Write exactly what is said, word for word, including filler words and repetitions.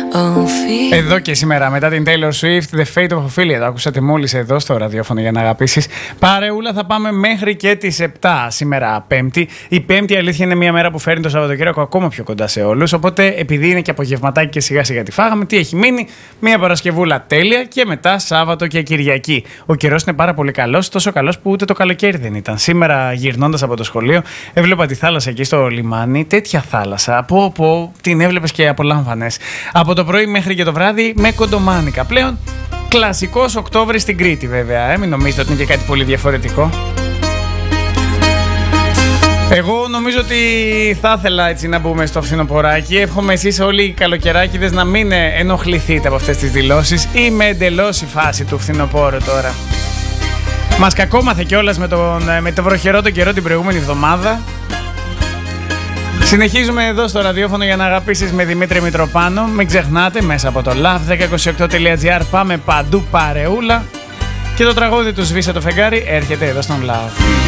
Εδώ και σήμερα, μετά την Taylor Swift, The Fate of Ophelia. Το ακούσατε μόλις εδώ στο ραδιόφωνο για να αγαπήσεις. Παρεούλα, θα πάμε μέχρι και τις επτά σήμερα Πέμπτη. Η Πέμπτη, αλήθεια, είναι μια μέρα που φέρνει το Σαββατοκύριακο ακόμα πιο κοντά σε όλους. Οπότε, επειδή είναι και απογευματάκι και σιγά σιγά τη φάγαμε, τι έχει μείνει? Μια Παρασκευούλα τέλεια και μετά Σάββατο και Κυριακή. Ο καιρός είναι πάρα πολύ καλός, τόσο καλός που ούτε το καλοκαίρι δεν ήταν. Σήμερα, γυρνώντας από το σχολείο, έβλεπα τη θάλασσα εκεί στο λιμάνι. Τέτοια θάλασσα. Από όπου την έβλεπες και απολάμβανες. Από το πρωί μέχρι και το βράδυ με κοντομάνικα. Πλέον κλασικός Οκτώβρης στην Κρήτη, βέβαια. Ε? Μην νομίζετε ότι είναι και κάτι πολύ διαφορετικό. Εγώ νομίζω ότι θα ήθελα έτσι να μπούμε στο φθινοποράκι. Εύχομαι εσείς όλοι οι καλοκαιράκηδες να μην ενοχληθείτε από αυτές τις δηλώσεις. Είμαι εντελώς η φάση του φθινοπόρου τώρα. Μας κακόμαθε κιόλας με, τον, με το βροχερό τον καιρό την προηγούμενη εβδομάδα. Συνεχίζουμε εδώ στο ραδιόφωνο για να αγαπήσεις με Δημήτρη Μητροπάνο. Μην ξεχνάτε, μέσα από το λαβ δέκα είκοσι οκτώ τελεία τζι άρ πάμε παντού παρεούλα. Και το τραγούδι του Σβήσε το φεγγάρι έρχεται εδώ στον λαβ.